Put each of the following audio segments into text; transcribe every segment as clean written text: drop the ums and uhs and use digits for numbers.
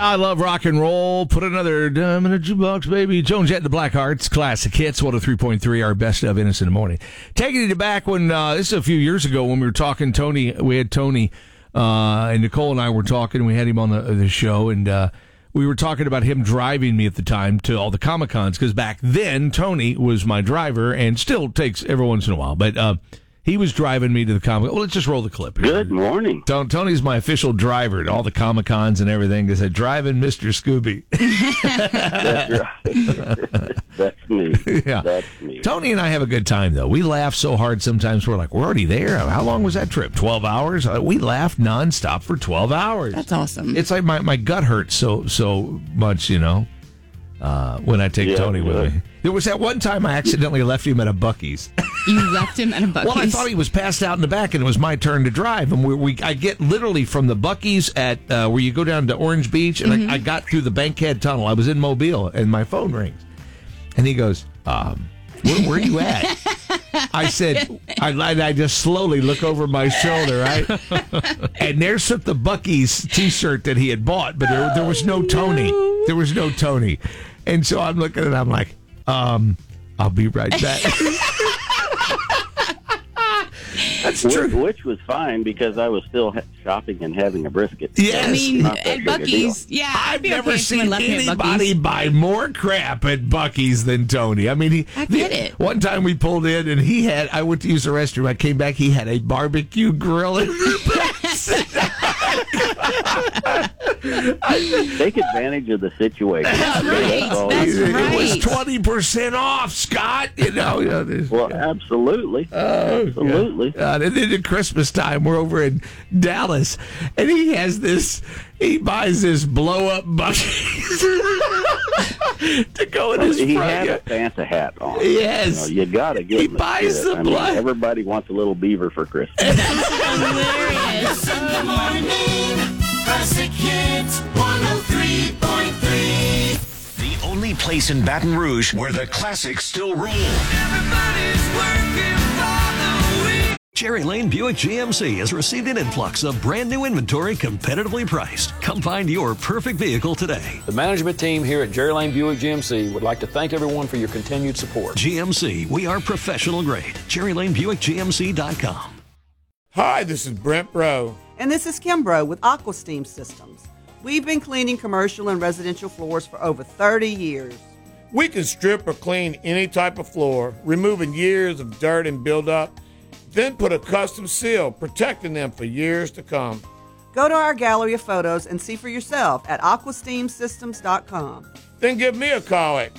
I love rock and roll. Put another dime in a jukebox, baby. Joan Jett and the Blackhearts, classic hits, 103.3, our best of Innocent in the Morning. Taking it back when, this is a few years ago when we were talking, we had Tony, and Nicole and I were talking, we had him on the show, and we were talking about him driving me at the time to all the Comic-Cons, because back then, Tony was my driver, and still takes every once in a while, but he was driving me to the Comic. Well, let's just roll the clip here. Good morning. Tony's my official driver at all the Comic-Cons and everything. They said, driving Mr. Scooby. That's me. Yeah. That's me. Tony and I have a good time, though. We laugh so hard sometimes we're like, we're already there. How long was that trip? 12 hours? We laughed nonstop for 12 hours. That's awesome. It's like my gut hurts so much, when I take Tony with me. There was that one time I accidentally left him at a Buc-ee's. You left him at a Buc-ee's? Well, I thought he was passed out in the back, and it was my turn to drive. And I get literally from the Buc-ee's at where you go down to Orange Beach, and I got through the Bankhead Tunnel. I was in Mobile, and my phone rings. And he goes, where are you at? I said, I just slowly look over my shoulder, right? And there's the Buc-ee's T-shirt that he had bought, but there was no Tony. There was no Tony. And so I'm looking at it, I'm like, I'll be right back. That's true. Which was fine because I was still shopping and having a brisket. Yes. I mean, Not that at big a Buc-ee's, deal. I've never seen anybody buy more crap at Buc-ee's than Tony. I mean, I get it. One time we pulled in and I went to use the restroom. I came back, he had a barbecue grill in Take advantage of the situation. That's right. That's It was right. 20% off, Scott. Well, absolutely. Absolutely. And then at Christmas time, we're over in Dallas, and he buys this blow-up bucket to go in his He front. had a Santa hat on. Yes. You got to get He him a buys spirit. the blood. Everybody wants a little beaver for Christmas. Hilarious. In the morning, classic hits 103.3. The only place in Baton Rouge where the classics still rule. Everybody's working for the week. Cherry Lane Buick GMC has received an influx of brand new inventory competitively priced. Come find your perfect vehicle today. The management team here at Jerry Lane Buick GMC would like to thank everyone for your continued support. GMC, we are professional grade. CherryLaneBuickGMC.com. Hi, this is Brent Bro. And this is Kim Bro with AquaSteam Systems. We've been cleaning commercial and residential floors for over 30 years. We can strip or clean any type of floor, removing years of dirt and buildup, then put a custom seal, protecting them for years to come. Go to our gallery of photos and see for yourself at aquasteamsystems.com. Then give me a call at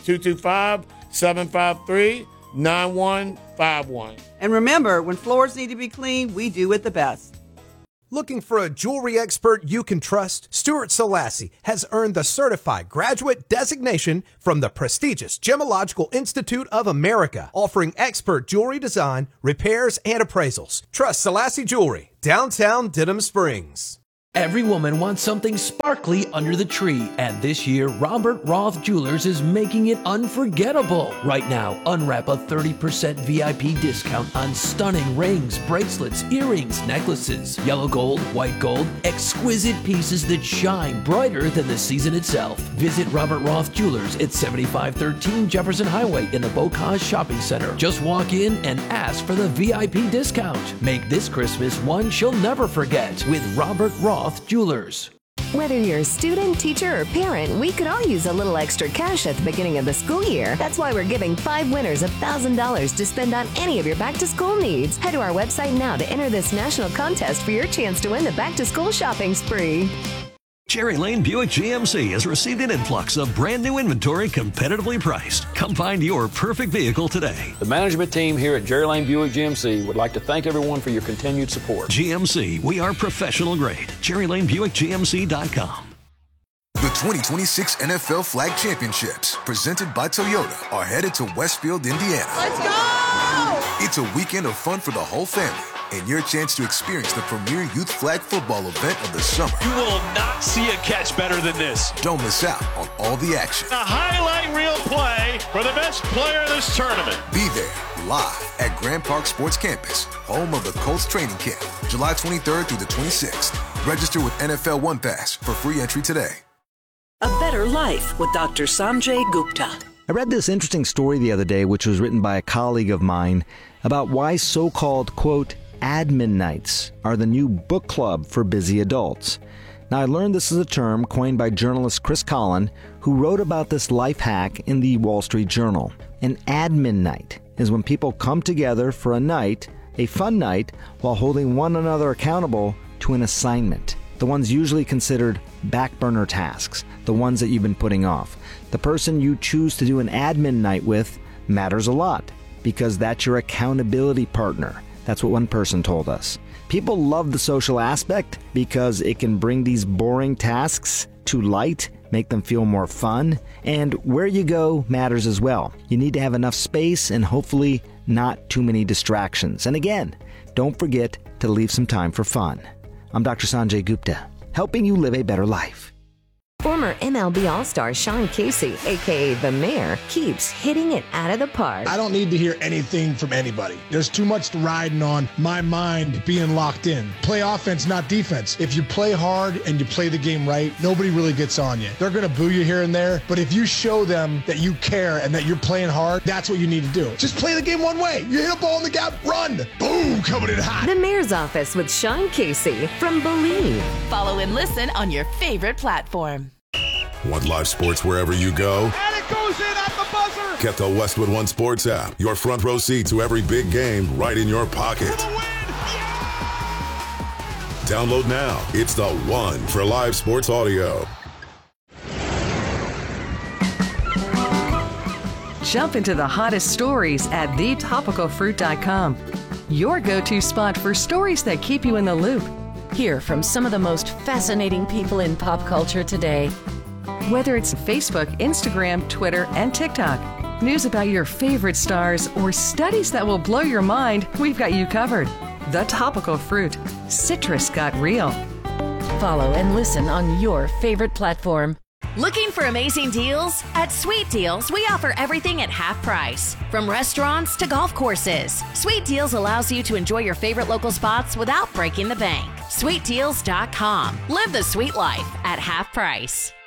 225-753-9151. And remember, when floors need to be cleaned, we do it the best. Looking for a jewelry expert you can trust? Stuart Selassie has earned the Certified Graduate designation from the prestigious Gemological Institute of America, offering expert jewelry design, repairs, and appraisals. Trust Selassie Jewelry, downtown Denham Springs. Every woman wants something sparkly under the tree, and this year, Robert Roth Jewelers is making it unforgettable. Right now, unwrap a 30% VIP discount on stunning rings, bracelets, earrings, necklaces, yellow gold, white gold, exquisite pieces that shine brighter than the season itself. Visit Robert Roth Jewelers at 7513 Jefferson Highway in the Bocage Shopping Center. Just walk in and ask for the VIP discount. Make this Christmas one she'll never forget with Robert Roth Jewelers. Whether you're a student, teacher, or parent, we could all use a little extra cash at the beginning of the school year. That's why we're giving 5 winners $1,000 to spend on any of your back-to-school needs. Head to our website now to enter this national contest for your chance to win the back-to-school shopping spree. Cherry Lane Buick GMC has received an influx of brand new inventory competitively priced. Come find your perfect vehicle today. The management team here at Jerry Lane Buick GMC would like to thank everyone for your continued support. GMC, we are professional grade. CherryLaneBuickGMC.com. The 2026 NFL Flag Championships, presented by Toyota, are headed to Westfield, Indiana. Let's go! It's a weekend of fun for the whole family and your chance to experience the premier youth flag football event of the summer. You will not see a catch better than this. Don't miss out on all the action. A highlight reel play for the best player in this tournament. Be there live at Grand Park Sports Campus, home of the Colts training camp, July 23rd through the 26th. Register with NFL One Pass for free entry today. better life with Dr. Sanjay Gupta. I read this interesting story the other day, which was written by a colleague of mine, about why so-called, quote, admin nights are the new book club for busy adults. Now, I learned this is a term coined by journalist Chris Collin, who wrote about this life hack in the Wall Street Journal. An admin night is when people come together for a night, a fun night, while holding one another accountable to an assignment. The ones usually considered back burner tasks, the ones that you've been putting off. The person you choose to do an admin night with matters a lot because that's your accountability partner. That's what one person told us. People love the social aspect because it can bring these boring tasks to light, make them feel more fun, and where you go matters as well. You need to have enough space and hopefully not too many distractions. And again, don't forget to leave some time for fun. I'm Dr. Sanjay Gupta, helping you live a better life. Former MLB All-Star Sean Casey, a.k.a. The Mayor, keeps hitting it out of the park. I don't need to hear anything from anybody. There's too much riding on my mind being locked in. Play offense, not defense. If you play hard and you play the game right, nobody really gets on you. They're going to boo you here and there, but if you show them that you care and that you're playing hard, that's what you need to do. Just play the game one way. You hit a ball in the gap, run. Boom, coming in hot. The Mayor's Office with Sean Casey from Believe. Follow and listen on your favorite platform. Want live sports wherever you go? And it goes in at the buzzer. Get the Westwood One Sports app. Your front row seat to every big game right in your pocket. Download now. It's the one for live sports audio. Jump into the hottest stories at thetopicalfruit.com. Your go-to spot for stories that keep you in the loop. Hear from some of the most fascinating people in pop culture today. Whether it's Facebook, Instagram, Twitter, and TikTok, news about your favorite stars, or studies that will blow your mind, we've got you covered. The Topical Fruit. Citrus got real. Follow and listen on your favorite platform. Looking for amazing deals? At Sweet Deals, we offer everything at half price. From restaurants to golf courses, Sweet Deals allows you to enjoy your favorite local spots without breaking the bank. SweetDeals.com. Live the sweet life at half price.